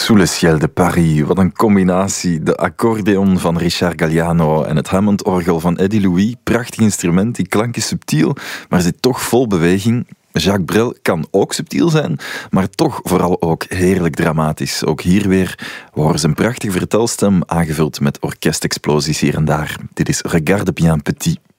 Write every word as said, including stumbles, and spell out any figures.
Sous le ciel de Paris, wat een combinatie. De accordeon van Richard Galliano en het Hammond-orgel van Eddie Louis. Prachtig instrument, die klank is subtiel, maar zit toch vol beweging. Jacques Brel kan ook subtiel zijn, maar toch vooral ook heerlijk dramatisch. Ook hier weer horen ze een prachtige vertelstem, aangevuld met orkestexplosies hier en daar. Dit is Regarde bien petit.